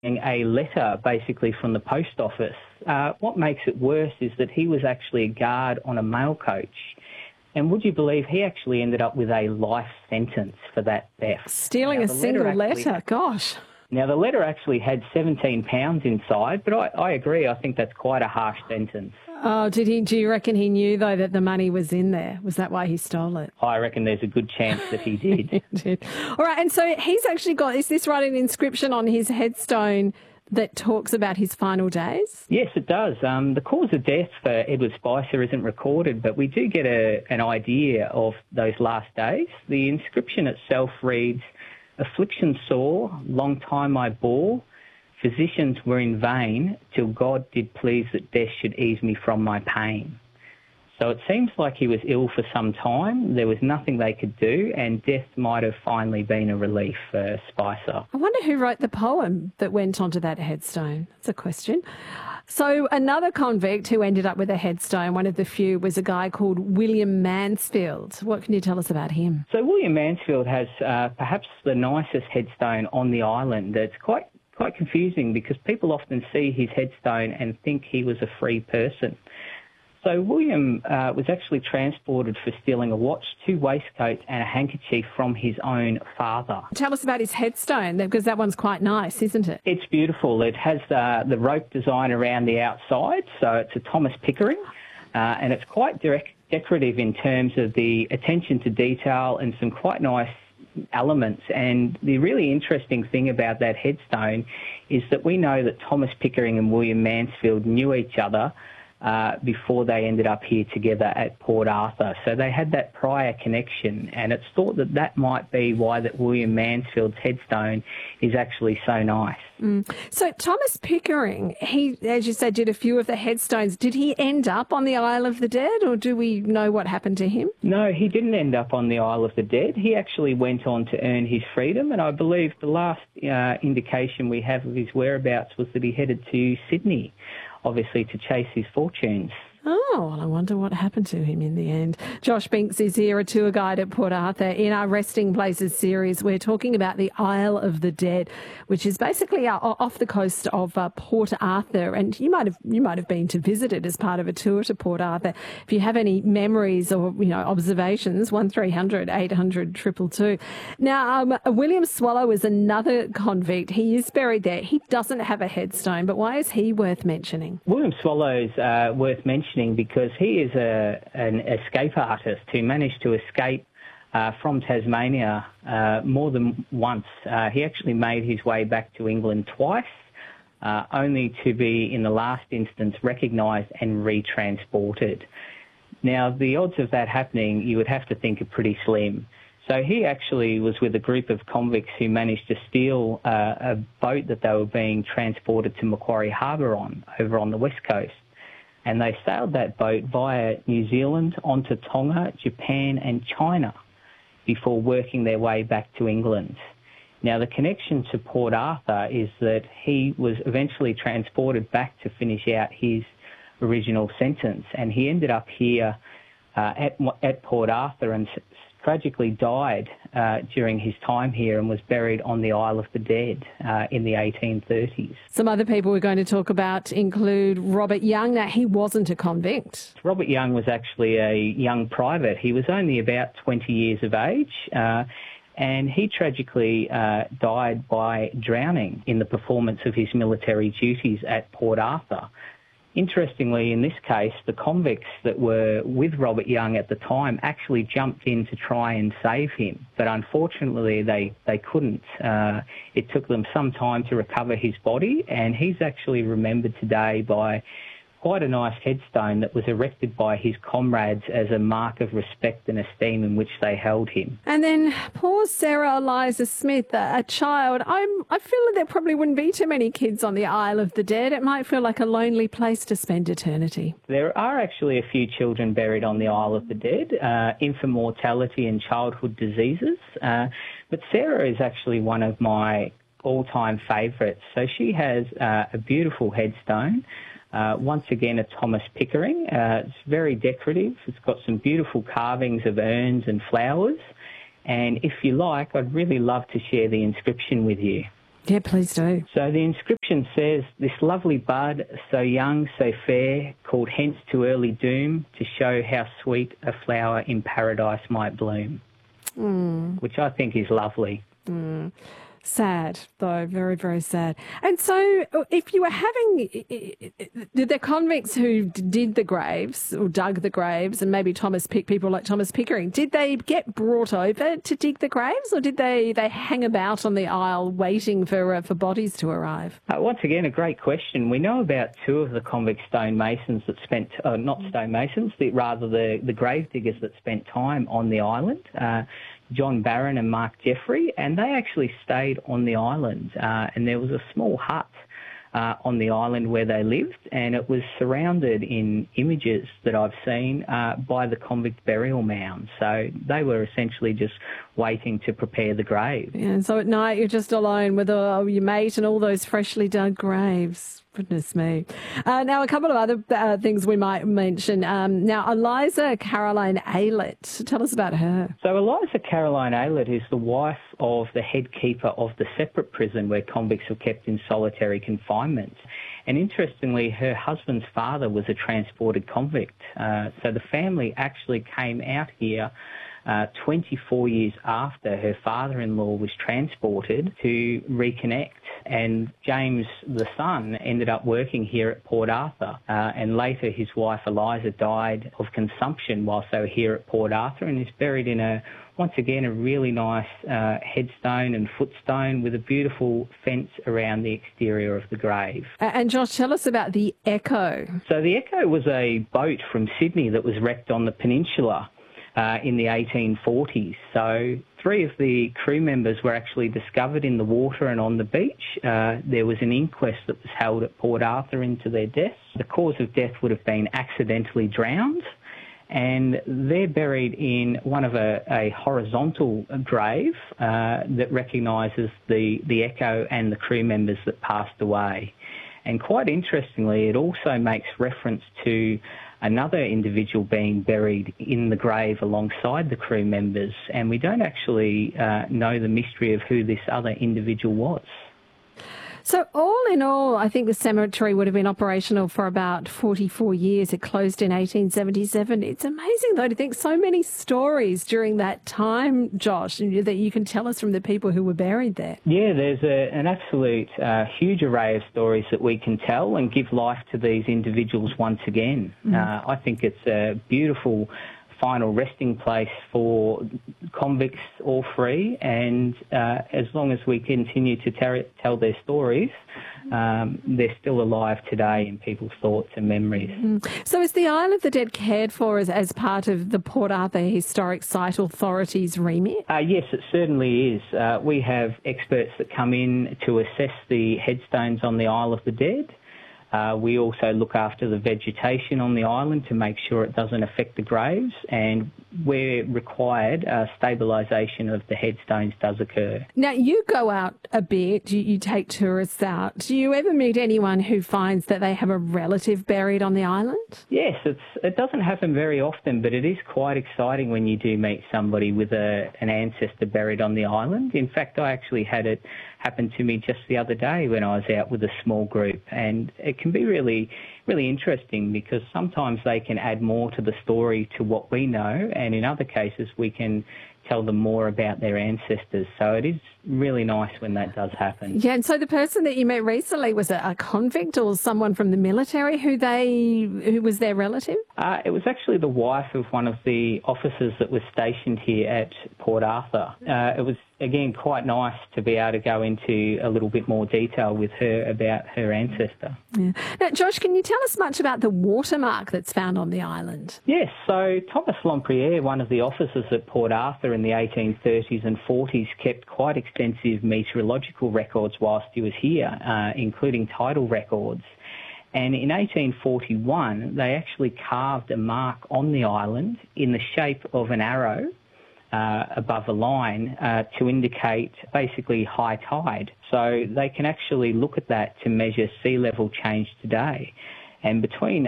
a letter basically from the post office. What makes it worse is that he was actually a guard on a mail coach. And would you believe he actually ended up with a life sentence for that theft? Stealing a single letter, gosh. Now, the letter actually had 17 pounds inside, but I agree. I think that's quite a harsh sentence. Oh, do you reckon he knew, though, that the money was in there? Was that why he stole it? I reckon there's a good chance that he did. He did. All right, and so he's actually got, is this right, an inscription on his headstone that talks about his final days? Yes, it does. The cause of death for Edward Spicer isn't recorded, but we do get an idea of those last days. The inscription itself reads, "Affliction sore, long time I bore, physicians were in vain, till God did please that death should ease me from my pain." So it seems like he was ill for some time, there was nothing they could do, and death might have finally been a relief for Spicer. I wonder who wrote the poem that went onto that headstone. That's a question. So another convict who ended up with a headstone, one of the few, was a guy called William Mansfield. What can you tell us about him? So William Mansfield has perhaps the nicest headstone on the island. It's quite confusing because people often see his headstone and think he was a free person. So William was actually transported for stealing a watch, 2 waistcoats and a handkerchief from his own father. Tell us about his headstone, because that one's quite nice, isn't it? It's beautiful. It has the rope design around the outside, so it's a Thomas Pickering, and it's quite decorative in terms of the attention to detail and some quite nice elements. And the really interesting thing about that headstone is that we know that Thomas Pickering and William Mansfield knew each other before they ended up here together at Port Arthur. So they had that prior connection, and it's thought that that might be why that William Mansfield's headstone is actually so nice. So Thomas Pickering, he, as you said, did a few of the headstones. Did he end up on the Isle of the Dead, or do we know what happened to him? No, he didn't end up on the Isle of the Dead. He actually went on to earn his freedom, and I believe the last indication we have of his whereabouts was that he headed to Sydney, obviously to chase his fortunes. Oh, well, I wonder what happened to him in the end. Josh Binks is here, a tour guide at Port Arthur. In our Resting Places series, we're talking about the Isle of the Dead, which is basically off the coast of Port Arthur. And you might have been to visit it as part of a tour to Port Arthur. If you have any memories or observations, 1300 800 222. Now, William Swallow is another convict. He is buried there. He doesn't have a headstone, but why is he worth mentioning? William Swallow's worth mentioning because he is an escape artist who managed to escape from Tasmania more than once. He actually made his way back to England twice, only to be, in the last instance, recognised and retransported. Now, the odds of that happening, you would have to think, are pretty slim. So he actually was with a group of convicts who managed to steal a boat that they were being transported to Macquarie Harbour on, over on the west coast. And they sailed that boat via New Zealand onto Tonga, Japan and China before working their way back to England. Now, the connection to Port Arthur is that he was eventually transported back to finish out his original sentence, and he ended up here at Port Arthur and tragically died during his time here and was buried on the Isle of the Dead in the 1830s. Some other people we're going to talk about include Robert Young. Now, he wasn't a convict. Robert Young was actually a young private. He was only about 20 years of age, and he tragically died by drowning in the performance of his military duties at Port Arthur. Interestingly, in this case, the convicts that were with Robert Young at the time actually jumped in to try and save him, but unfortunately they couldn't. It took them some time to recover his body, and he's actually remembered today by quite a nice headstone that was erected by his comrades as a mark of respect and esteem in which they held him. And then poor Sarah Eliza Smith, a child. I feel that there probably wouldn't be too many kids on the Isle of the Dead. It might feel like a lonely place to spend eternity. There are actually a few children buried on the Isle of the Dead, infant mortality and childhood diseases. But Sarah is actually one of my all-time favourites. So she has a beautiful headstone. Once again, a Thomas Pickering. It's very decorative. It's got some beautiful carvings of urns and flowers. And if you like, I'd really love to share the inscription with you. Yeah, please do. So the inscription says, "This lovely bud, so young, so fair, called hence to early doom, to show how sweet a flower in paradise might bloom." Which I think is lovely. Sad, though, very, very sad. And so if you were having the convicts who did the graves or dug the graves, and maybe people like Thomas Pickering, did they get brought over to dig the graves, or did they hang about on the isle waiting for bodies to arrive? Once again, a great question. We know about two of the convict stonemasons that spent, not stonemasons, rather the grave diggers that spent time on the island. John Barron and Mark Jeffrey, and they actually stayed on the island. And there was a small hut on the island where they lived, and it was surrounded in images that I've seen by the convict burial mound. So they were essentially just waiting to prepare the grave. Yeah, and so at night you're just alone with your mate and all those freshly dug graves. Goodness me. Now, a couple of other things we might mention. Now, Eliza Caroline Aylett, tell us about her. So Eliza Caroline Aylett is the wife of the head keeper of the separate prison where convicts were kept in solitary confinement. And interestingly, her husband's father was a transported convict. So the family actually came out here 24 years after her father-in-law was transported to reconnect. And James, the son, ended up working here at Port Arthur. And later his wife Eliza died of consumption whilst they were here at Port Arthur, and is buried in once again, a really nice headstone and footstone with a beautiful fence around the exterior of the grave. And Josh, tell us about the Echo. So the Echo was a boat from Sydney that was wrecked on the peninsula in the 1840s. So 3 of the crew members were actually discovered in the water and on the beach. There was an inquest that was held at Port Arthur into their deaths. The cause of death would have been accidentally drowned, and they're buried in one of a horizontal grave that recognises the Echo and the crew members that passed away. And quite interestingly, it also makes reference to another individual being buried in the grave alongside the crew members, and we don't actually know the mystery of who this other individual was. So all in all, I think the cemetery would have been operational for about 44 years. It closed in 1877. It's amazing, though, to think so many stories during that time, Josh, that you can tell us from the people who were buried there. Yeah, there's an absolute huge array of stories that we can tell and give life to these individuals once again. I think it's a beautiful final resting place for convicts, all 3, and as long as we continue to tell their stories, they're still alive today in people's thoughts and memories. So is the Isle of the Dead cared for as part of the Port Arthur Historic Site Authority's remit? Yes, it certainly is. We have experts that come in to assess the headstones on the Isle of the Dead. We also look after the vegetation on the island to make sure it doesn't affect the graves, and where required, stabilisation of the headstones does occur. Now, you go out a bit, you take tourists out. Do you ever meet anyone who finds that they have a relative buried on the island? Yes, it doesn't happen very often, but it is quite exciting when you do meet somebody with an ancestor buried on the island. In fact, I actually had it happen to me just the other day when I was out with a small group, and it can be really, really interesting because sometimes they can add more to the story to what we know, and in other cases we can tell them more about their ancestors. So it is really nice when that does happen. Yeah, and so the person that you met recently was a convict or someone from the military who was their relative? It was actually the wife of one of the officers that was stationed here at Port Arthur. It was, again, quite nice to be able to go into a little bit more detail with her about her ancestor. Yeah. Now, Josh, can you tell us much about the watermark that's found on the island? Yes, so Thomas Lempriere, one of the officers at Port Arthur in the 1830s and 40s, kept quite extensive meteorological records whilst he was here, including tidal records. And in 1841, they actually carved a mark on the island in the shape of an arrow above a line to indicate basically high tide. So they can actually look at that to measure sea level change today. And between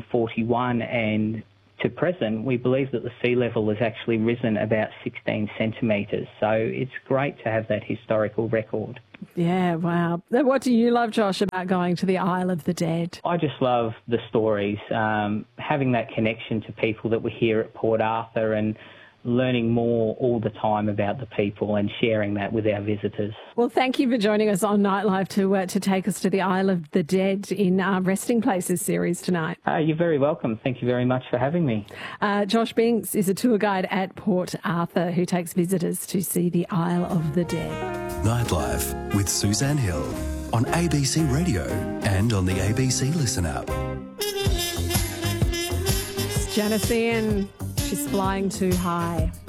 1841 and to present, we believe that the sea level has actually risen about 16 centimetres. So it's great to have that historical record. Yeah, wow. What do you love, Josh, about going to the Isle of the Dead? I just love the stories, having that connection to people that were here at Port Arthur and learning more all the time about the people and sharing that with our visitors. Well, thank you for joining us on Nightlife to take us to the Isle of the Dead in our Resting Places series tonight. You're very welcome. Thank you very much for having me. Josh Binks is a tour guide at Port Arthur who takes visitors to see the Isle of the Dead. Nightlife with Suzanne Hill on ABC Radio and on the ABC Listen app. It's Janice Ian. She's flying too high.